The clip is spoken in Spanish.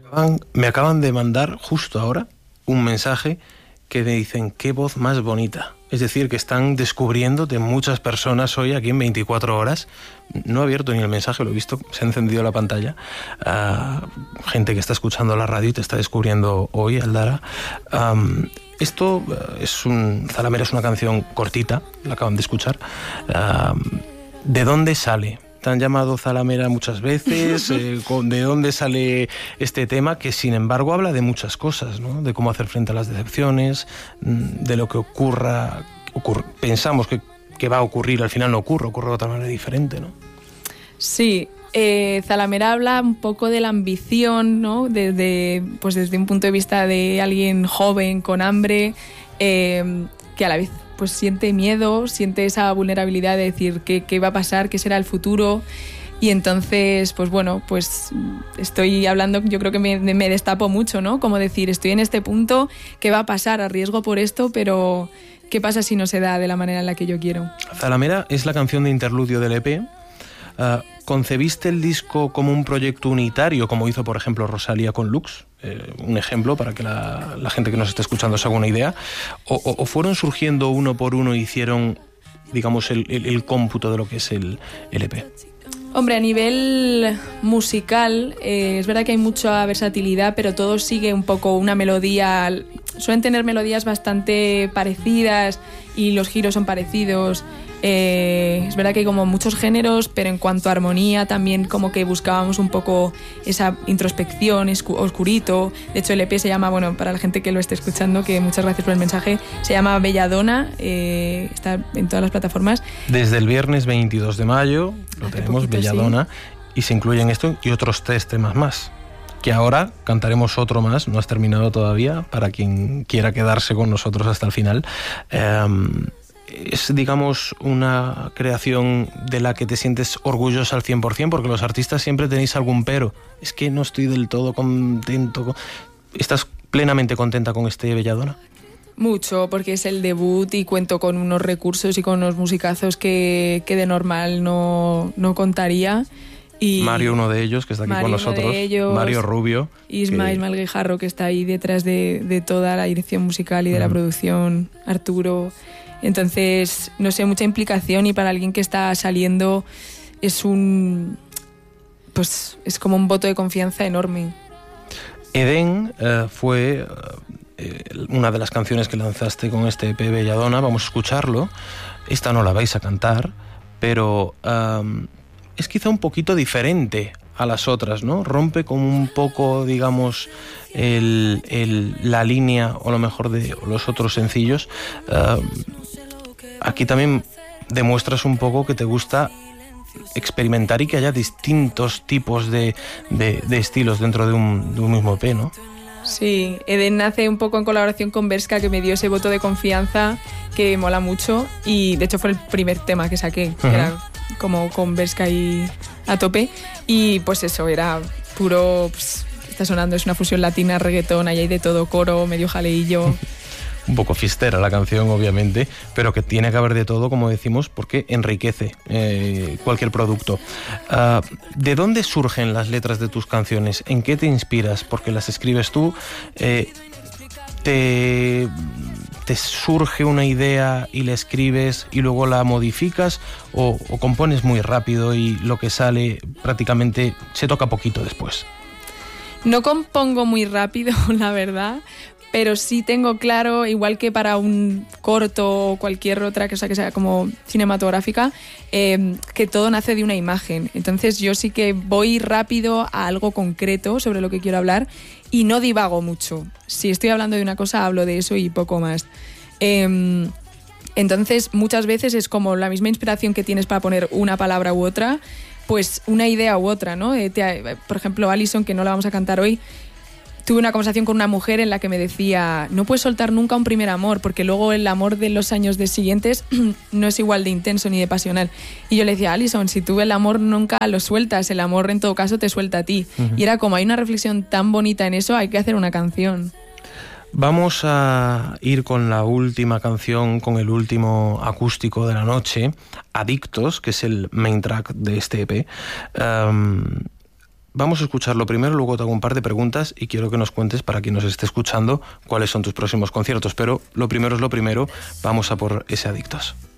Me acaban de mandar justo ahora un mensaje que me dicen qué voz más bonita. Es decir, que están descubriendo de muchas personas hoy aquí en 24 horas. No he abierto ni el mensaje, lo he visto, se ha encendido la pantalla. Gente que está escuchando la radio y te está descubriendo hoy, Aldara. Esto Zalamera es una canción cortita, la acaban de escuchar. ¿De dónde sale? Te han llamado Zalamera muchas veces. ¿De dónde sale este tema? Que sin embargo habla de muchas cosas, ¿no? De cómo hacer frente a las decepciones, de lo que pensamos que va a ocurrir, al final no ocurre de otra manera diferente, ¿no? Sí, Zalamera habla un poco de la ambición, ¿no? Desde un punto de vista de alguien joven, con hambre, que a la vez pues siente miedo, siente esa vulnerabilidad de decir qué va a pasar, qué será el futuro. Y entonces, pues bueno, pues estoy hablando, yo creo que me destapo mucho, ¿no? Como decir, estoy en este punto, ¿qué va a pasar? Arriesgo por esto, pero ¿qué pasa si no se da de la manera en la que yo quiero? Zalamera es la canción de interludio del EP. ¿Concebiste el disco como un proyecto unitario, como hizo, por ejemplo, Rosalía con Lux? Un ejemplo para que la gente que nos esté escuchando se haga una idea. ¿O fueron surgiendo uno por uno y hicieron, digamos, el cómputo de lo que es el EP? Hombre, a nivel musical, es verdad que hay mucha versatilidad, pero todo sigue un poco una melodía. Suelen tener melodías bastante parecidas y los giros son parecidos. Es verdad que hay como muchos géneros, pero en cuanto a armonía también como que buscábamos un poco esa introspección, oscurito. De hecho el EP se llama, bueno, para la gente que lo esté escuchando, que muchas gracias por el mensaje, se llama Belladona, está en todas las plataformas. Desde el viernes 22 de mayo lo tenemos, Belladona, sí. Y se incluyen esto y otros 3 temas más, que ahora cantaremos otro más, no has terminado todavía, para quien quiera quedarse con nosotros hasta el final. Es, digamos, una creación de la que te sientes orgullosa al 100%, porque los artistas siempre tenéis algún pero. Es que no estoy del todo contento. ¿Estás plenamente contenta con este Belladona? Mucho, porque es el debut y cuento con unos recursos y con unos musicazos que de normal no contaría. Y Mario, uno de ellos, que está aquí con nosotros, Mario Rubio. Ismael Malguijarro, que está ahí detrás de toda la dirección musical y de la producción, Arturo. Entonces, no sé, mucha implicación, y para alguien que está saliendo es como un voto de confianza enorme. Edén fue una de las canciones que lanzaste con este EP Belladona. Vamos a escucharlo. Esta no la vais a cantar, pero es quizá un poquito diferente a las otras, ¿no? Rompe como un poco, digamos, la línea, o lo mejor de los otros sencillos. Aquí también demuestras un poco que te gusta experimentar y que haya distintos tipos de estilos dentro de un mismo EP, ¿no? Sí, Edén nace un poco en colaboración con Berska, que me dio ese voto de confianza que mola mucho, y de hecho fue el primer tema que saqué, que era como con Berska y a tope, y pues eso, era puro, pues, está sonando, es una fusión latina, reggaetón, ahí hay de todo, coro, medio jaleillo. Un poco fiestera la canción, obviamente, pero que tiene que haber de todo, como decimos, porque enriquece cualquier producto. ¿De dónde surgen las letras de tus canciones? ¿En qué te inspiras? Porque las escribes tú. ¿Te surge una idea y la escribes y luego la modificas, o compones muy rápido y lo que sale prácticamente se toca poquito después? No compongo muy rápido, la verdad, pero sí tengo claro, igual que para un corto o cualquier otra cosa que sea como cinematográfica, que todo nace de una imagen. Entonces yo sí que voy rápido a algo concreto sobre lo que quiero hablar y no divago mucho. Si estoy hablando de una cosa, hablo de eso y poco más. Entonces muchas veces es como la misma inspiración que tienes para poner una palabra u otra, pues una idea u otra, ¿no? Por ejemplo, Alison, que no la vamos a cantar hoy, tuve una conversación con una mujer en la que me decía: no puedes soltar nunca un primer amor, porque luego el amor de los años siguientes no es igual de intenso ni de pasional. Y yo le decía: Alison, si tú el amor nunca lo sueltas, el amor en todo caso te suelta a ti. Y era como, hay una reflexión tan bonita en eso, hay que hacer una canción. Vamos a ir con la última canción, con el último acústico de la noche, Adictos, que es el main track de este EP. vamos a escucharlo primero, luego te hago un par de preguntas y quiero que nos cuentes, para quien nos esté escuchando, cuáles son tus próximos conciertos. Pero lo primero es lo primero, vamos a por ese Adictos.